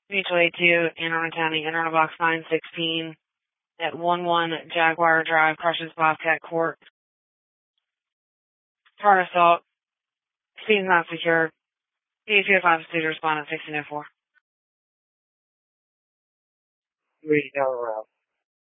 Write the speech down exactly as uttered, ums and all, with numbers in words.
Mutual Aid two, Anne Arundel County, enter box nine sixteen at one one Jaguar Drive, Crushers Bobcat Court. Car assault. Scene not secured. P two oh five is due to respond at sixteen oh four. Three down route.